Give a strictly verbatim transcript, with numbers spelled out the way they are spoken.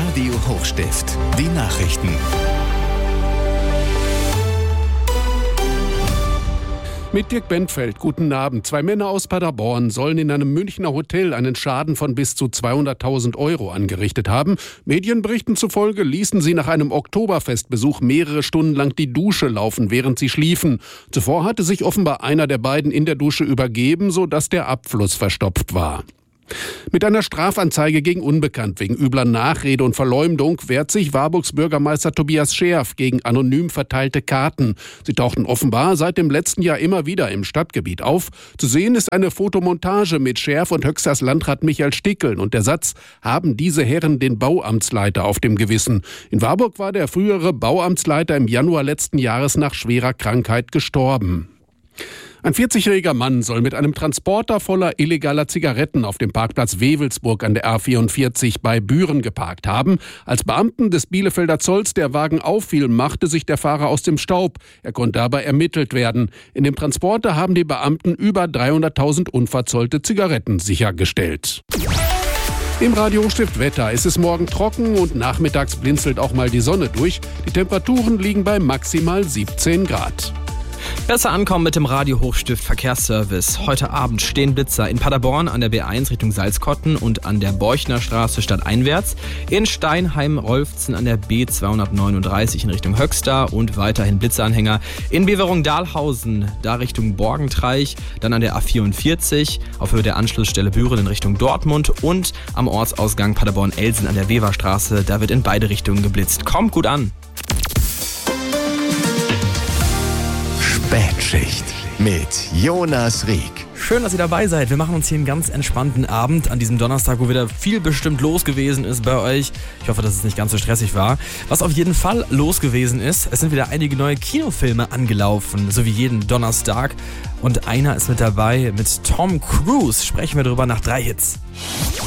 Radio Hochstift. Die Nachrichten. Mit Dirk Bentfeld, guten Abend. Zwei Männer aus Paderborn sollen in einem Münchner Hotel einen Schaden von bis zu zweihunderttausend Euro angerichtet haben. Medienberichten zufolge ließen sie nach einem Oktoberfestbesuch mehrere Stunden lang die Dusche laufen, während sie schliefen. Zuvor hatte sich offenbar einer der beiden in der Dusche übergeben, sodass der Abfluss verstopft war. Mit einer Strafanzeige gegen Unbekannt wegen übler Nachrede und Verleumdung wehrt sich Warburgs Bürgermeister Tobias Scherf gegen anonym verteilte Karten. Sie tauchten offenbar seit dem letzten Jahr immer wieder im Stadtgebiet auf. Zu sehen ist eine Fotomontage mit Scherf und Höxters Landrat Michael Stickeln und der Satz: Haben diese Herren den Bauamtsleiter auf dem Gewissen? In Warburg war der frühere Bauamtsleiter im Januar letzten Jahres nach schwerer Krankheit gestorben. Ein vierzigjähriger Mann soll mit einem Transporter voller illegaler Zigaretten auf dem Parkplatz Wewelsburg an der A vierundvierzig bei Büren geparkt haben. Als Beamten des Bielefelder Zolls der Wagen auffiel, machte sich der Fahrer aus dem Staub. Er konnte dabei ermittelt werden. In dem Transporter haben die Beamten über dreihunderttausend unverzollte Zigaretten sichergestellt. Im Radio Hochstift Wetter ist es morgen trocken und nachmittags blinzelt auch mal die Sonne durch. Die Temperaturen liegen bei maximal siebzehn Grad. Besser ankommen mit dem Radio Hochstift Verkehrsservice. Heute Abend stehen Blitzer in Paderborn an der B eins Richtung Salzkotten und an der Borchner Straße stadteinwärts, in Steinheim-Rolfzen an der B zweihundertneununddreißig in Richtung Höxter und weiterhin Blitzeranhänger in Beverung-Dahlhausen, da Richtung Borgentreich, dann an der A vierundvierzig auf Höhe der Anschlussstelle Büren in Richtung Dortmund und am Ortsausgang Paderborn-Elsen an der Weverstraße, da wird in beide Richtungen geblitzt. Kommt gut an! Spätschicht mit Jonas Rieck. Schön, dass ihr dabei seid. Wir machen uns hier einen ganz entspannten Abend an diesem Donnerstag, wo wieder viel bestimmt los gewesen ist bei euch. Ich hoffe, dass es nicht ganz so stressig war. Was auf jeden Fall los gewesen ist, es sind wieder einige neue Kinofilme angelaufen, so wie jeden Donnerstag. Und einer ist mit dabei, mit Tom Cruise. Sprechen wir darüber nach drei Hits.